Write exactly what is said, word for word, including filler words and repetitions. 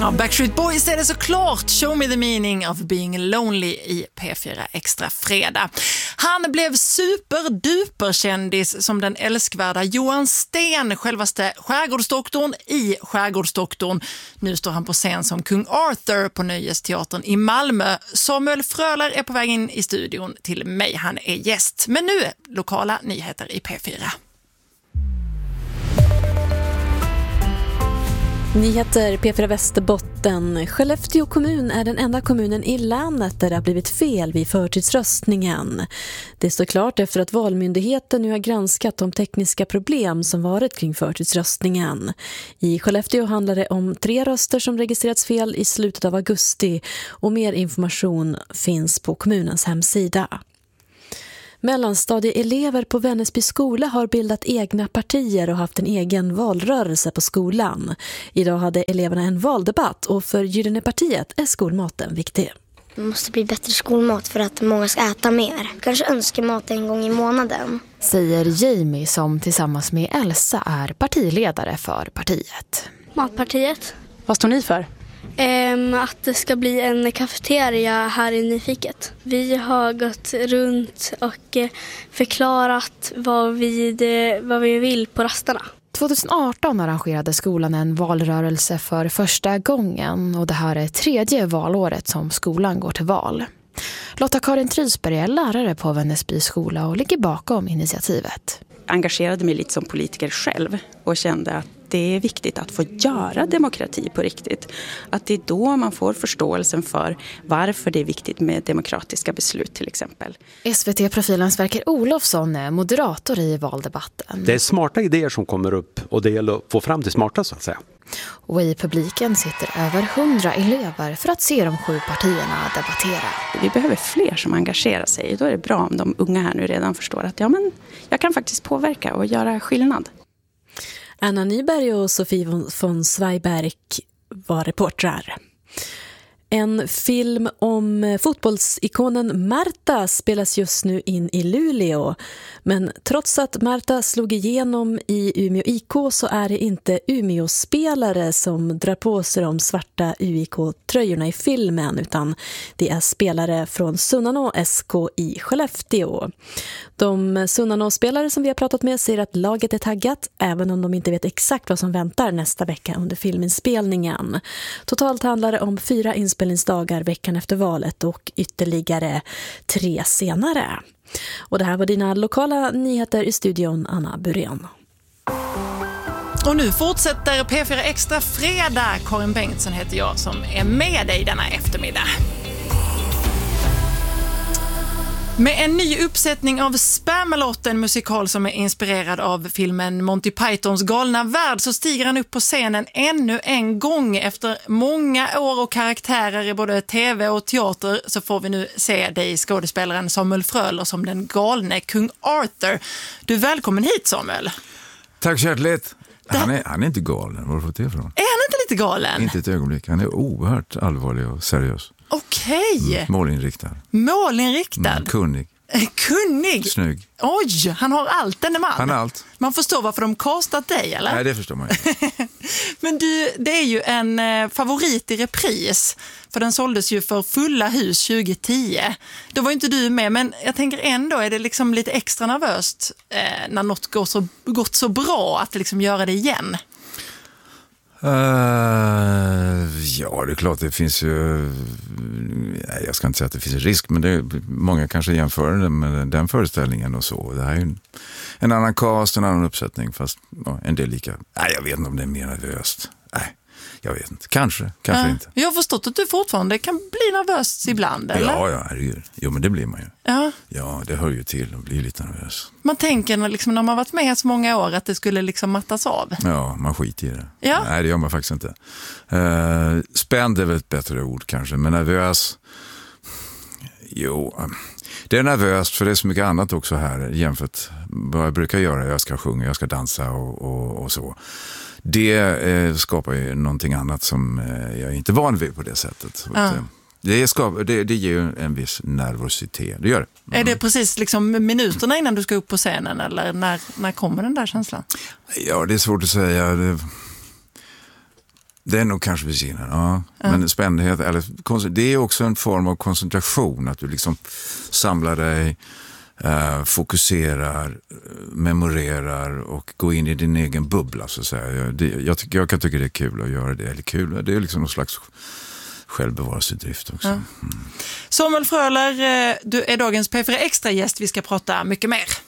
Ja, Backstreet Boys är det såklart. Show me the meaning of being lonely i P fyra Extra fredag. Han blev superduperkändis som den älskvärda Johan Sten, självaste skärgårdsdoktorn i Skärgårdsdoktorn. Nu står han på scen som kung Arthur på Nöjesteatern i Malmö. Samuel Fröler är på väg in i studion till mig. Han är gäst. Men nu lokala nyheter i P fyra. Nyheter P fyra Västerbotten. Skellefteå kommun är den enda kommunen i länet där det har blivit fel vid förtidsröstningen. Det står klart efter att Valmyndigheten nu har granskat de tekniska problem som varit kring förtidsröstningen. I Skellefteå handlar det om tre röster som registrerats fel i slutet av augusti och mer information finns på kommunens hemsida. Mellanstadieelever på Vännäsby skola har bildat egna partier och haft en egen valrörelse på skolan. Idag hade eleverna en valdebatt och för Gyllene partiet är skolmaten viktig. Det måste bli bättre skolmat för att många ska äta mer. Kanske önskar mat en gång i månaden. Säger Jamie som tillsammans med Elsa är partiledare för partiet. Matpartiet. Vad står ni för? Um, att det ska bli en kafeteria här i Nyfiket. Vi har gått runt och uh, förklarat vad vi, det, vad vi vill på rasterna. tjugoarton arrangerade skolan en valrörelse för första gången och det här är tredje valåret som skolan går till val. Lotta-Karin Trysberg är lärare på Vännäsby skola och ligger bakom initiativet. Jag engagerade mig lite som politiker själv och kände att det är viktigt att få göra demokrati på riktigt. Att det är då man får förståelsen för varför det är viktigt med demokratiska beslut till exempel. S V T-profilen Sverker Olofsson är moderator i valdebatten. Det är smarta idéer som kommer upp och det gäller att få fram det smarta så att säga. Och i publiken sitter över hundra elever för att se de sju partierna debattera. Vi behöver fler som engagerar sig. Då är det bra om de unga här nu redan förstår att ja, men jag kan faktiskt påverka och göra skillnad. Anna Nyberg och Sofie von Zweiberg var reportrar. En film om fotbollsikonen Marta spelas just nu in i Luleå. Men trots att Marta slog igenom i Umeå I K så är det inte Umeå-spelare som drar på sig de svarta U I K-tröjorna i filmen utan det är spelare från Sunnanå S K i Skellefteå. De Sunnanå-spelare som vi har pratat med säger att laget är taggat även om de inte vet exakt vad som väntar nästa vecka under filminspelningen. Totalt handlar det om fyra inspelningsdagar veckan efter valet och ytterligare tre senare. Och det här var dina lokala nyheter i studion, Anna Burén. Och nu fortsätter P fyra Extra fredag. Karin Bengtsson heter jag som är med dig denna eftermiddag. Med en ny uppsättning av Spamalot, en musikal som är inspirerad av filmen Monty Pythons galna värld, så stiger han upp på scenen ännu en gång. Efter många år och karaktärer i både tv och teater så får vi nu se dig, skådespelaren Samuel Fröler, som den galne kung Arthur. Du är välkommen hit, Samuel. Tack så hjärtligt. Han är, han är inte galen, var har du fått det ifrån? Är han inte lite galen? Inte ett ögonblick, han är oerhört allvarlig och seriös. Okej. Mm, målinriktad. Målinriktad? Mm, kunnig. Kunnig? Snygg. Oj, han har allt, denne man. Han har allt. Man förstår varför de kastat dig, eller? Nej, det förstår man ju. Men du, det är ju en eh, favorit i repris. För den såldes ju för fulla hus tjugo tio. Då var inte du med, men jag tänker ändå är det liksom lite extra nervöst eh, när något går så, gått så bra att liksom göra det igen. Uh, ja, det är klart det finns ju, nej, jag ska inte säga att det finns en risk, men det är, många kanske jämför det med den föreställningen och så. Det här är ju en, en annan cast, en annan uppsättning, fast ja, en del lika. Nej, jag vet inte om det är mer nervöst. Nej, jag vet inte. Kanske, kanske ja, inte. Jag har förstått att du fortfarande kan bli nervös ibland, eller? Ja, ja, herregud. Jo, men det blir man ju. Ja. Ja, det hör ju till att bli lite nervös. Man tänker när, liksom, när man varit med så många år att det skulle liksom mattas av. Ja, man skiter i det. Ja. Nej, det gör man faktiskt inte. Uh, spänd är väl ett bättre ord kanske, men nervös... Jo, det är nervöst för det är så mycket annat också här jämfört vad jag brukar göra. Jag ska sjunga, jag ska dansa och, och, och så. Det eh, skapar ju någonting annat som eh, jag är inte van vid på det sättet. Ja. Att, eh, det, skapar, det, det ger ju en viss nervositet, det gör det. Mm. Är det precis liksom minuterna innan du ska upp på scenen eller när, när kommer den där känslan? Ja, det är svårt att säga. Det, Det är nog kanske besinningen, ja. ja. Men spännighet, eller, det är också en form av koncentration. Att du liksom samlar dig, eh, fokuserar, memorerar och går in i din egen bubbla. Så att säga. Jag, det, jag, tycker, jag kan tycka det är kul att göra det. Eller kul, det är liksom någon slags självbevarelsedrift också. Ja. Mm. Samuel Fröler, du är dagens P fyra Extra-gäst. Vi ska prata mycket mer.